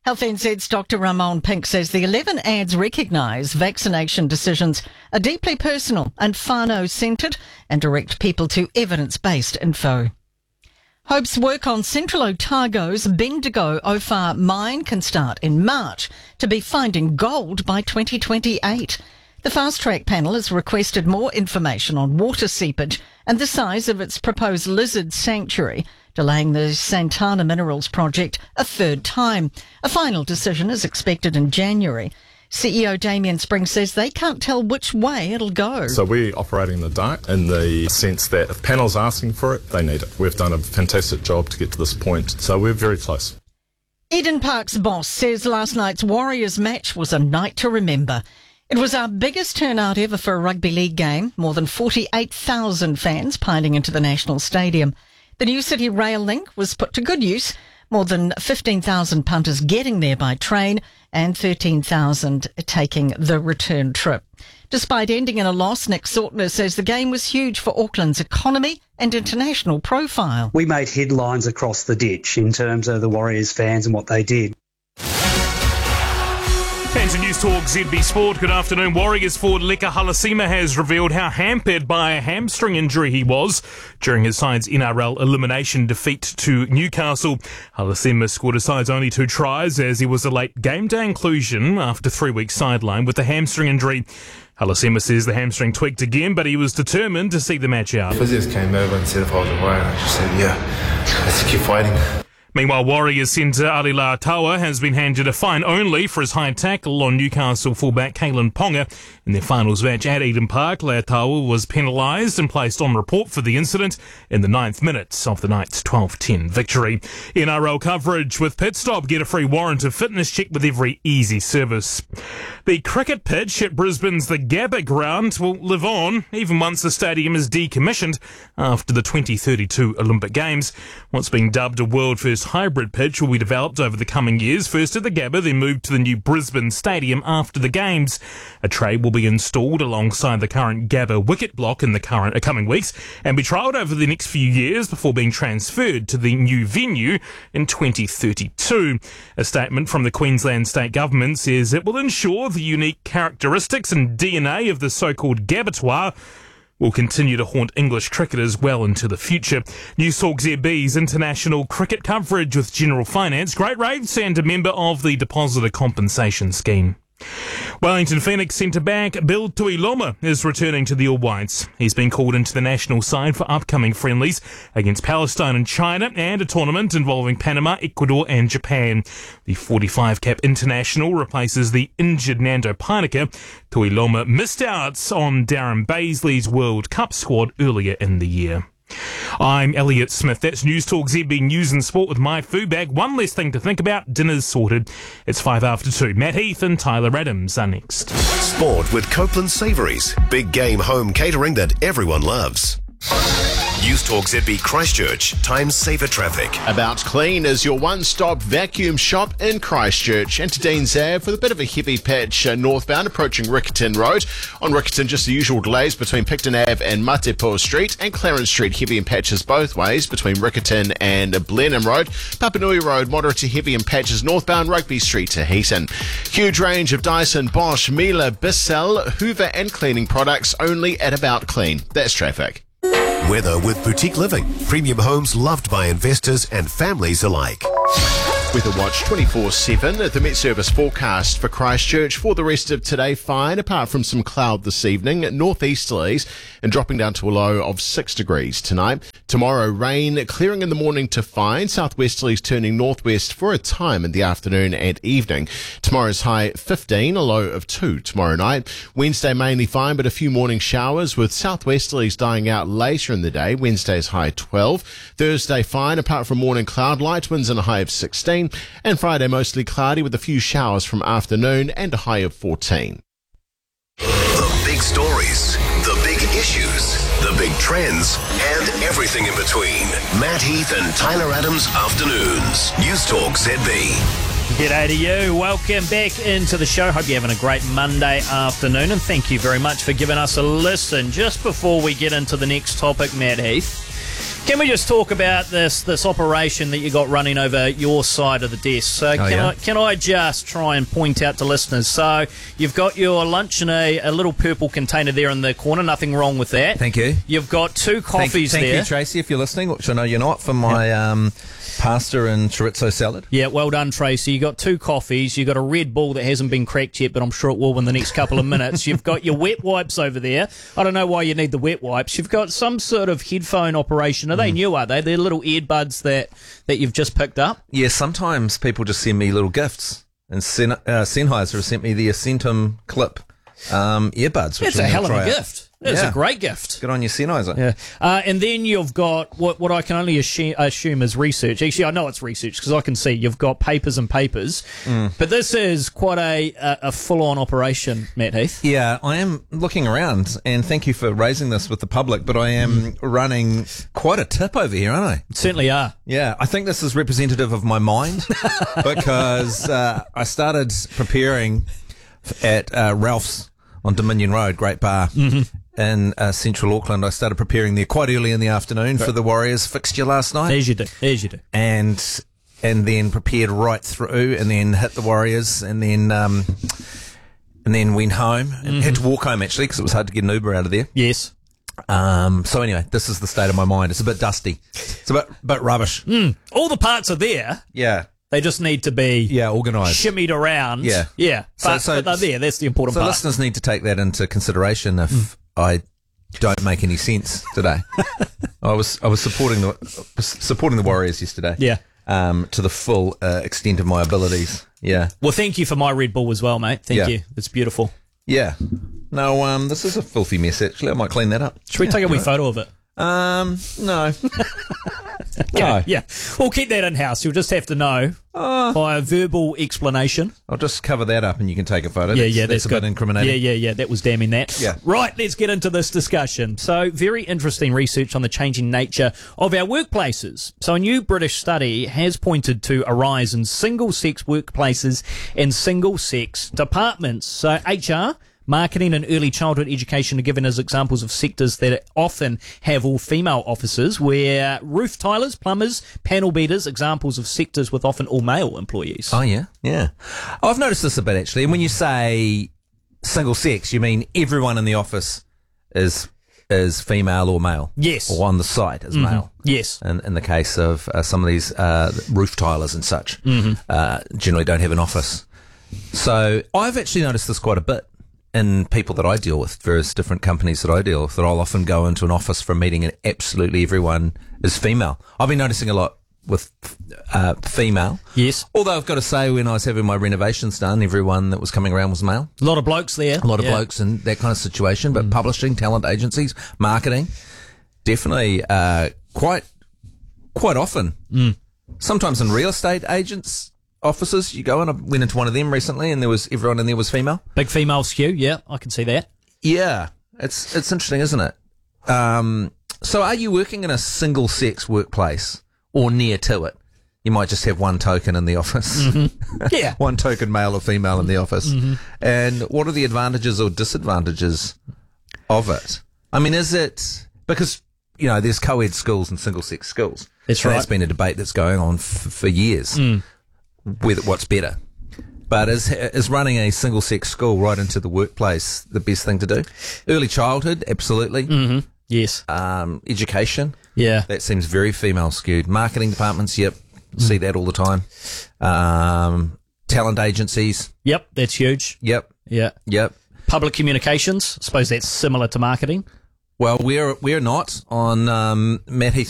Health NZ's Dr. Ramon Pink says the 11 ads recognise vaccination decisions are deeply personal and whānau-centred and direct people to evidence-based info. Hope's work on Central Otago's Bendigo Ofar mine can start in March to be finding gold by 2028. The Fast Track panel has requested more information on water seepage and the size of its proposed lizard sanctuary, delaying the Santana Minerals project a third time. A final decision is expected in January. CEO Damien Spring says they can't tell which way it'll go. So we're operating in the dark in the sense that if panel's asking for it, they need it. We've done a fantastic job to get to this point, so we're very close. Eden Park's boss says last night's Warriors match was a night to remember. It was our biggest turnout ever for a rugby league game, more than 48,000 fans piling into the National Stadium. The new City Rail link was put to good use, more than 15,000 punters getting there by train and 13,000 taking the return trip. Despite ending in a loss, Nick Sortner says the game was huge for Auckland's economy and international profile. We made headlines across the ditch in terms of the Warriors fans and what they did. Fans of News Talk ZB Sport, good afternoon. Warriors forward Leka Halasima has revealed how hampered by a hamstring injury he was during his side's NRL elimination defeat to Newcastle. Halasima scored his side's only 2 tries as he was a late game day inclusion after 3 weeks sideline with a hamstring injury. Halasima says the hamstring tweaked again, but he was determined to see the match out. Physios came over and said if I was alright, I just said, yeah, let's keep fighting. Meanwhile, Warriors centre Ali Taua has been handed a fine only for his high tackle on Newcastle fullback Kalen Ponga. In their finals match at Eden Park, Taua was penalised and placed on report for the incident in the 9th minute of the night's 12-10 victory. NRL coverage with Pit Stop. Get a free warrant of fitness check with every easy service. The cricket pitch at Brisbane's the Gabba ground will live on even once the stadium is decommissioned after the 2032 Olympic Games. What's being dubbed a world-first hybrid pitch will be developed over the coming years, first at the Gabba, then moved to the new Brisbane Stadium after the Games. A tray will be installed alongside the current Gabba wicket block in the coming weeks and be trialled over the next few years before being transferred to the new venue in 2032. A statement from the Queensland State Government says it will ensure the unique characteristics and DNA of the so-called Gabbatoir will continue to haunt English cricketers well into the future. News Talk ZB's international cricket coverage with General Finance, Great Rates and a member of the Depositor Compensation Scheme. Wellington Phoenix centre-back Bill Tuiloma is returning to the All Whites. He's been called into the national side for upcoming friendlies against Palestine and China and a tournament involving Panama, Ecuador and Japan. The 45-cap international replaces the injured Nando Peineke. Tuiloma missed out on Darren Baisley's World Cup squad earlier in the year. I'm Elliot Smith. That's News Talk ZB News and Sport with my food bag. One less thing to think about. Dinner's sorted. It's 2:05. Matt Heath and Tyler Adams are next. Sport with Copeland Savouries. Big game home catering that everyone loves. News Talk ZB Christchurch. Time saver traffic. About Clean is your one-stop vacuum shop in Christchurch. And to Deans Ave with a bit of a heavy patch northbound approaching Riccarton Road. On Riccarton, just the usual delays between Picton Ave and Matepo Street, and Clarence Street heavy in patches both ways between Riccarton and Blenheim Road. Papanui Road moderate to heavy in patches northbound Rugby Street to Heaton. Huge range of Dyson, Bosch, Miele, Bissell, Hoover and cleaning products only at About Clean. That's traffic. Weather with Boutique Living. Premium homes loved by investors and families alike. Weather Watch 24/7. The Met Service forecast for Christchurch for the rest of today, fine, apart from some cloud this evening, northeasterlies, and dropping down to a low of 6 degrees tonight. Tomorrow, rain, clearing in the morning to fine, southwesterlies turning northwest for a time in the afternoon and evening. Tomorrow's high 15, a low of 2 tomorrow night. Wednesday mainly fine, but a few morning showers with southwesterlies dying out later in the day. Wednesday's high 12. Thursday fine, apart from morning cloud, light winds and a high of 16. And Friday mostly cloudy with a few showers from afternoon and a high of 14. The big stories, the big issues, the big trends, and everything in between. Matt Heath and Tyler Adams Afternoons. News Talk ZB. G'day to you. Welcome back into the show. Hope you're having a great Monday afternoon, and thank you very much for giving us a listen. Just before we get into the next topic, Matt Heath, Can we just talk about this operation that you got running over your side of the desk? So can I just try and point out to listeners? So you've got your lunch in a little purple container there in the corner. Nothing wrong with that. Thank you. You've got 2 coffees there. Thank you, Tracy, if you're listening, which I know you're not, for my pasta and chorizo salad. Yeah, well done, Tracy. You got 2 coffees. You got a Red Bull that hasn't been cracked yet, but I'm sure it will in the next couple of minutes. You've got your wet wipes over there. I don't know why you need the wet wipes. You've got some sort of headphone operation. Are they new, are they? They're little earbuds that you've just picked up? Yeah, sometimes people just send me little gifts. And Sennheiser sent me the Ascentum Clip earbuds. It's a hell of a gift. It's a great gift. Good on you, Sennheiser. Yeah. And then you've got what I can only assume is research. Actually, I know it's research because I can see you've got papers and papers. But this is quite a full-on operation, Matt Heath. Yeah, I am looking around, and thank you for raising this with the public, but I am running quite a tip over here, aren't I? Certainly are. Yeah, I think this is representative of my mind because I started preparing at Ralph's on Dominion Road, great bar. In central Auckland. I started preparing there quite early in the afternoon for the Warriors fixture last night. As you do. And then prepared right through, and then hit the Warriors, and then went home and had to walk home actually because it was hard to get an Uber out of there. Yes. So anyway, this is the state of my mind. It's a bit dusty. It's a bit rubbish. All the parts are there. Yeah. They just need to be organised, shimmied around. Yeah. But they're there. That's the important part. So listeners need to take that into consideration if I don't make any sense today. I was supporting the Warriors yesterday. Yeah. To the full extent of my abilities. Yeah. Well, thank you for my Red Bull as well, mate. Thank you. It's beautiful. Yeah. No, this is a filthy mess actually. I might clean that up. Should we take a wee photo of it? No. No. Yeah. We'll keep that in-house. You'll just have to know by a verbal explanation. I'll just cover that up and you can take a photo. That's a good. bit incriminating. Yeah. That was damning that. Yeah. Right, let's get into this discussion. So, very interesting research on the changing nature of our workplaces. So, a new British study has pointed to a rise in single-sex workplaces and single-sex departments. So, HR, marketing and early childhood education are given as examples of sectors that often have all female officers, where roof tilers, plumbers, panel beaters, examples of sectors with often all male employees. Oh, yeah. Yeah. I've noticed this a bit, actually. And when you say single sex, you mean everyone in the office is female or male? Yes. Or on the site is male? Yes. In the case of some of these roof tilers and such, generally don't have an office. So I've actually noticed this quite a bit in people that I deal with, various different companies that I deal with, that I'll often go into an office for a meeting and absolutely everyone is female. I've been noticing a lot with female. Yes. Although I've got to say, when I was having my renovations done, everyone that was coming around was male. A lot of blokes there. A lot of blokes in that kind of situation, but publishing, talent agencies, marketing, definitely quite often. Sometimes in real estate agents' offices, you go in. I went into one of them recently, and everyone in there was female. Big female skew. Yeah, I can see that. Yeah, it's interesting, isn't it? So, are you working in a single-sex workplace or near to it? You might just have one token in the office. Yeah, one token, male or female, in the office. And what are the advantages or disadvantages of it? I mean, is it because there's co-ed schools and single-sex schools? That's right. That's been a debate that's going on for years. What's better? But is running a single-sex school right into the workplace the best thing to do? Early childhood, absolutely. Yes. Education, yeah, that seems very female skewed. Marketing departments, yep, see that all the time. Talent agencies, yep, that's huge. Yep. Public communications, I suppose that's similar to marketing. Well, we're not on Matt Heath